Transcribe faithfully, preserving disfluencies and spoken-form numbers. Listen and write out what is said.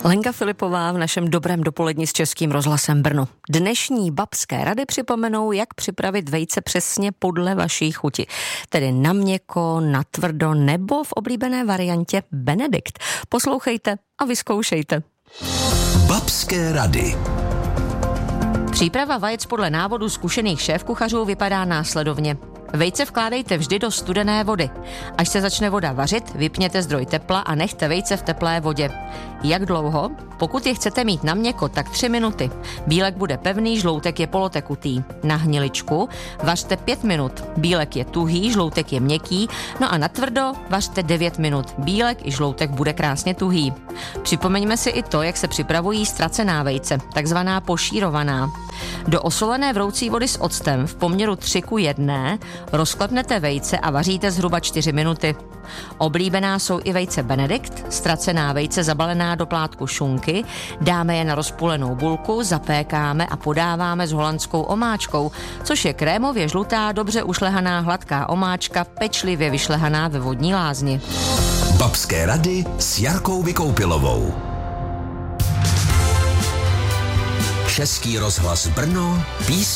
Lenka Filipová v našem dobrém dopoledni s Českým rozhlasem Brno. Dnešní babské rady připomenou, jak připravit vejce přesně podle vaší chuti. Tedy na měkko, na tvrdo nebo v oblíbené variantě Benedikt. Poslouchejte a vyzkoušejte. Babské rady. Příprava vajec podle návodu zkušených šéfkuchařů vypadá následovně. Vejce vkládejte vždy do studené vody. Až se začne voda vařit, vypněte zdroj tepla a nechte vejce v teplé vodě. Jak dlouho? Pokud je chcete mít na měkko, tak tři minuty. Bílek bude pevný, žloutek je polotekutý. Na hniličku vařte pět minut. Bílek je tuhý, žloutek je měkký. No a na tvrdo vařte devět minut. Bílek i žloutek bude krásně tuhý. Připomeňme si i to, jak se připravují ztracená vejce, takzvaná pošírovaná. Do osolené vroucí vody s octem v poměru tři ku jedné rozklepnete vejce a vaříte zhruba čtyři minuty. Oblíbená jsou i vejce Benedikt, ztracená vejce zabalená do plátku šunky, dáme je na rozpulenou bulku, zapékáme a podáváme s holandskou omáčkou, což je krémově žlutá, dobře ušlehaná hladká omáčka, pečlivě vyšlehaná ve vodní lázni. Babské rady s Jarkou Vykoupilovou. Český rozhlas Brno, písně